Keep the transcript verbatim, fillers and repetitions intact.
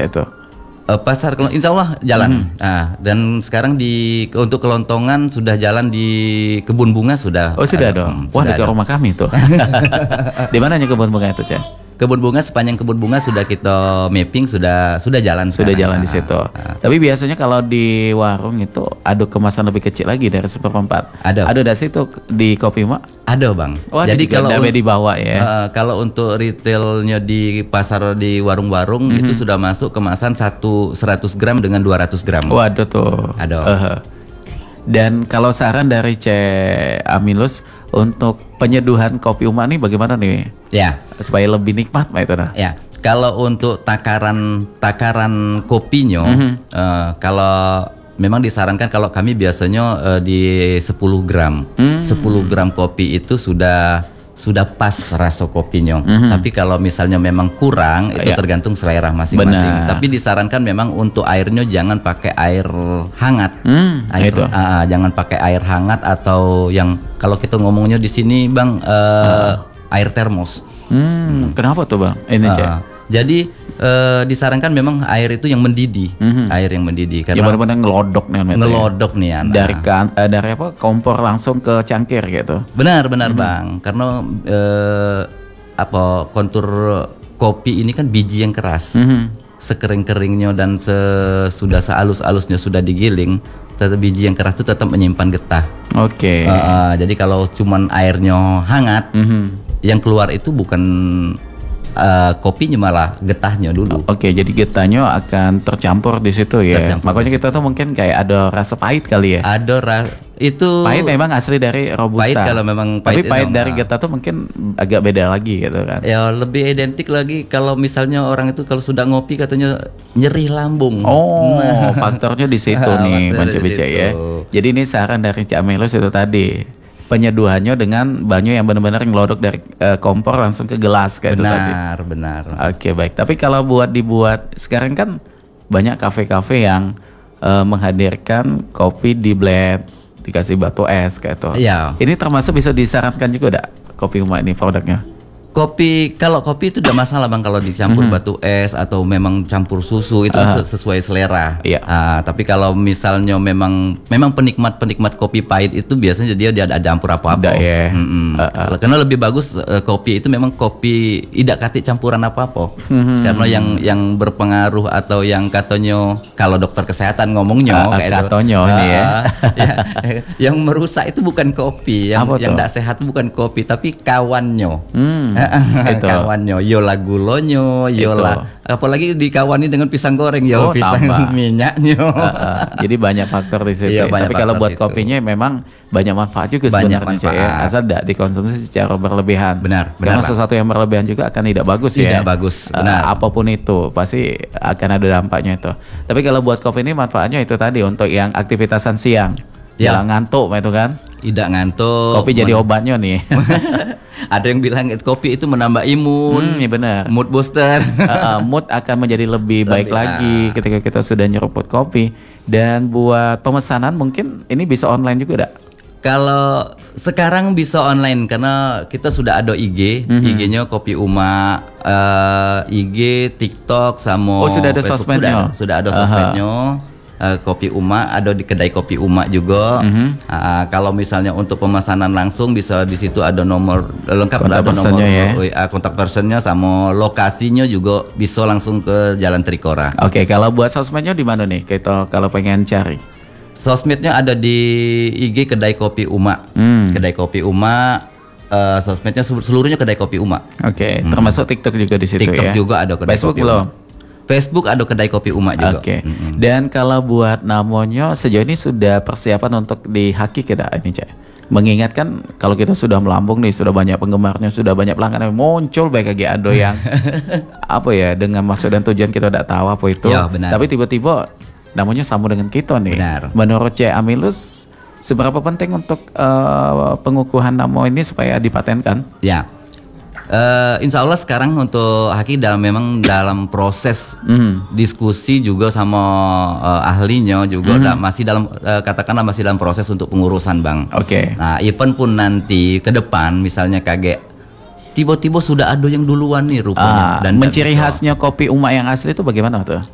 kayak itu? Uh, pasar Insya Allah jalan. Mm-hmm. Nah, dan sekarang di untuk kelontongan sudah jalan di Kebun Bunga sudah. Oh sudah ada, dong. Wah dekat rumah kami tuh. Di mananya Kebun Bunga itu, Cek? Kebun Bunga, sepanjang Kebun Bunga sudah kita mapping, sudah sudah jalan sudah sekarang. jalan di situ. Ah, ah. Tapi biasanya kalau di warung itu aduk kemasan lebih kecil lagi dari seperempat. Ada. Ada dari situ di Kopi Uma? Ada bang. Oh, jadi kalau un- dibawa ya. Uh, kalau untuk retailnya di pasar di warung-warung mm-hmm. itu sudah masuk kemasan satu seratus gram dengan dua ratus gram. Waduh tuh. Ada. Uh-huh. Dan kalau saran dari Cek Amilus untuk penyeduhan Kopi Uma nih bagaimana nih? Ya, supaya lebih nikmat Pak itu nah. Ya, kalau untuk takaran takaran kopinya, mm-hmm. uh, kalau memang disarankan kalau kami biasanya uh, di sepuluh gram. Mm. sepuluh gram kopi itu sudah sudah pas rasa kopinya. Mm-hmm. Tapi kalau misalnya memang kurang, itu ya. Tergantung selera masing-masing. Benar. Tapi disarankan memang untuk airnya jangan pakai air hangat. Mm, air, itu. Uh, jangan pakai air hangat atau yang kalau kita ngomongnya di sini bang uh, uh. air termos. Hmm, hmm. Kenapa tuh bang? Ini uh, jadi uh, disarankan memang air itu yang mendidih, mm-hmm. air yang mendidih. Karena ya benar-benar ngelodok nih, ngelodok nih ya. Dari kan, uh, dari apa kompor langsung ke cangkir gitu. Benar-benar mm-hmm. bang, karena uh, apa kontur kopi ini kan biji yang keras, mm-hmm. sekering-keringnya dan sudah sehalus-halusnya sudah digiling. Tetap biji yang keras itu tetap menyimpan getah. Oke. Okay. Uh, uh, jadi kalau cuman airnya hangat. Mm-hmm. Yang keluar itu bukan uh, kopinya malah getahnya dulu. Oke, jadi getahnya akan tercampur di situ ya. Tercampur. Makanya kita tuh mungkin kayak ada rasa pahit kali ya. Ada rasa itu. Pahit memang asli dari robusta. Pahit kalau memang pahit. Tapi pahit itu, dari getah tuh mungkin agak beda lagi gitu kan. Ya lebih identik lagi kalau misalnya orang itu kalau sudah ngopi katanya nyeri lambung. Oh, nah. Faktornya di situ nih, Manca Bica ya. Jadi ini saran dari Cak Amilus itu tadi. Penyeduhannya dengan banyu yang benar-benar ngelodok dari uh, kompor langsung ke gelas kayak benar, itu tadi. Benar, benar. Oke, baik. Tapi kalau buat dibuat sekarang kan banyak kafe-kafe yang uh, menghadirkan kopi di blend, dikasih batu es kayak itu. Iya. Ini termasuk bisa disarankan juga enggak Kopi Uma ini produknya? Kopi, kalau kopi itu udah masalah bang kalau dicampur mm-hmm. batu es atau memang campur susu itu uh-huh. sesuai selera. Iya. Uh, tapi kalau misalnya memang memang penikmat penikmat kopi pahit itu biasanya dia dia ada campur apa-apa. Ya. Mm-hmm. Uh-uh. Karena lebih bagus uh, kopi itu memang kopi tidak kati campuran apa-apa. Mm-hmm. Karena yang yang berpengaruh atau yang katanya kalau dokter kesehatan ngomongnya uh, kayak katonyo itu, uh, ya. ya, yang merusak itu bukan kopi, yang apa yang tidak sehat itu bukan kopi tapi kawannya. Hmm. Kawannya, yola gulonyo, yola. Apalagi dikawani dengan pisang goreng, yo oh, pisang tambah. Minyaknya. Uh, uh, jadi banyak faktor di situ. Iya, Tapi kalau buat situ. Kopinya memang banyak manfaat juga banyak sebenarnya, manfaat. Ya. Asal tidak dikonsumsi secara berlebihan. Benar. Karena benar, sesuatu yang berlebihan juga akan tidak bagus tidak ya. Tidak bagus. Benar. Uh, apapun itu pasti akan ada dampaknya itu. Tapi kalau buat kopi ini manfaatnya itu tadi untuk yang aktivitasan siang. Ya. Jangan ngantuk itu kan. Tidak ngantuk. Kopi jadi obatnya nih. Ada yang bilang kopi itu menambah imun. Hmm, ya benar. Mood booster. uh, uh, mood akan menjadi lebih, lebih baik nah. lagi ketika kita sudah nyeruput kopi. Dan buat pemesanan mungkin ini bisa online juga enggak? Kalau sekarang bisa online karena kita sudah ada I G, mm-hmm. I G-nya Kopi Uma, uh, I G, TikTok sama Oh, sudah ada Facebook. sosmednya. Sudah, sudah ada sosmednya. Uh, Kopi Uma ada di kedai Kopi Uma juga. Mm-hmm. Uh, kalau misalnya untuk pemesanan langsung bisa di situ ada nomor lengkap, kontak ada nomor ya. W A kontak personnya sama lokasinya juga bisa langsung ke Jalan Trikora. Oke, okay, kalau buat sosmednya di mana nih? Kita kalau pengen cari. Sosmednya ada di I G kedai Kopi Uma. Hmm. Kedai Kopi Uma. Uh, sosmednya seluruhnya kedai Kopi Uma. Oke, okay, hmm. termasuk TikTok juga di situ TikTok ya. TikTok juga ada kedai Facebook Kopi belum? Uma. Facebook ada kedai Kopi Uma juga. Oke. Okay. Mm-hmm. Dan kalau buat namanya sejauh ini sudah persiapan untuk dihakik tidak ini, Cak? Mengingatkan kalau kita sudah melambung nih, sudah banyak penggemarnya, sudah banyak pelanggan yang muncul baik lagi ada yang apa ya dengan maksud dan tujuan kita tidak tahu apa itu. Ya, benar. Tapi tiba-tiba namanya sama dengan kita nih. Benar. Menurut Cak Amilus seberapa penting untuk uh, pengukuhan nama ini supaya dipatenkan? Ya. Uh, insya Allah sekarang untuk Haki dalam memang dalam proses mm. diskusi juga sama uh, ahlinya juga mm. da, masih dalam uh, katakanlah masih dalam proses untuk pengurusan bang. Oke. Okay. Nah event pun nanti ke depan misalnya kaget tiba-tiba sudah ada yang duluan nih rupanya. Ah, dan menciri khasnya Kopi Uma yang asli itu bagaimana tuh?